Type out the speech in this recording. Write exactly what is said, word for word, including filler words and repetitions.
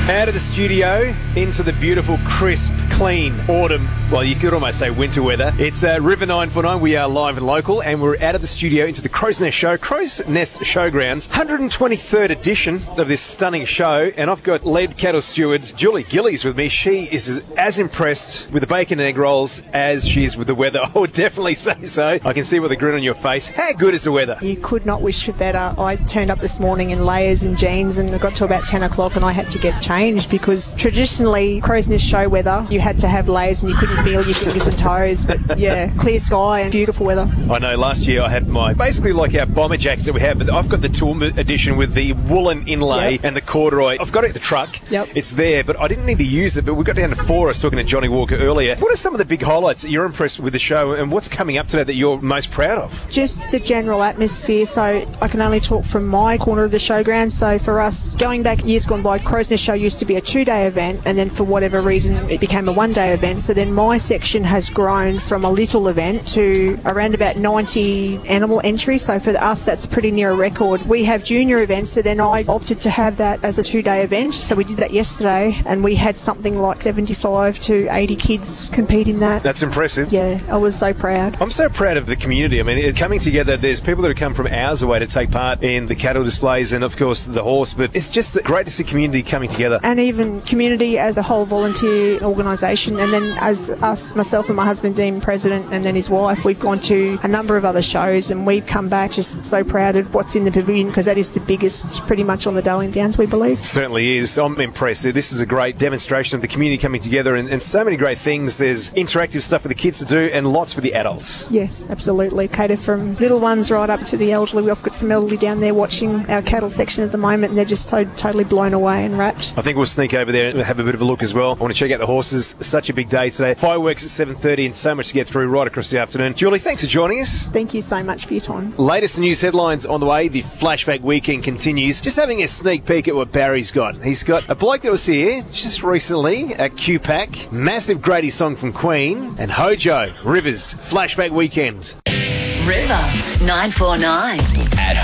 Out of the studio into the beautiful, crisp, clean autumn, well, you could almost say winter weather. It's uh, River nine four nine. We are live and local, and we're out of the studio into the Crow's Nest Show, Crow's Nest Showgrounds, one hundred twenty-third edition of this stunning show, and I've got lead cattle stewards Julie Gillies with me. She is as, as impressed with the bacon and egg rolls as she is with the weather. I would definitely say so. I can see with a grin on your face. How good is the weather? You could not wish for better. I turned up this morning in layers and jeans, and it got to about ten o'clock and I had to get changed because traditionally Crow's Nest show weather you had to have layers and you couldn't feel your fingers and toes, but yeah, clear sky and beautiful weather. I know last year I had my basically like our bomber jackets that we have, but I've got the Toowoomba edition with the woolen inlay yep. and the corduroy. I've got it at the truck. Yep. It's there, but I didn't need to use it, but we got down to four. I was talking to Johnny Walker earlier. What are some of the big highlights that you're impressed with the show, and what's coming up today that you're most proud of? Just the general atmosphere. So I can only talk from my corner of the showground. So for us, going back years gone by, Crow's Nest Show used to be a two-day event, and then for whatever reason it became a one-day event. So then my section has grown from a little event to around about ninety animal entries. So for us, that's pretty near a record. We have junior events, so then I opted to have that as a two-day event. So we did that yesterday, and we had something like seventy-five to eighty kids compete in that. That's impressive. Yeah, I was so proud. I'm so proud of the community. I mean, it, coming together, there's people that have come from hours away to take part in the cattle displays and, of course, the horse, but it's just great to see community coming together. And even community as a whole volunteer organisation, and then as us, myself and my husband being president, and then his wife, we've gone to a number of other shows, and we've come back just so proud of what's in the pavilion, because that is the biggest pretty much on the Darling Downs, we believe. Certainly is. I'm impressed. This is a great demonstration of the community coming together, and, and so many great things. There's interactive stuff for the kids to do and lots for the adults. Yes, absolutely. Cater from little ones right up to the elderly. We've got some elderly down there watching our cattle section at the moment, and they're just to- totally blown away and rapt. I think we'll sneak over there and have a bit of a look as well. I want to check out the horses. Such a big day today. Fireworks at seven thirty and so much to get through right across the afternoon. Julie, thanks for joining us. Thank you so much for your time. Latest news headlines on the way. The flashback weekend continues. Just having a sneak peek at what Barry's got. He's got a bloke that was here just recently at Q PAC, massive Grady song from Queen, and Hojo, Rivers, flashback weekend. River nine four nine. At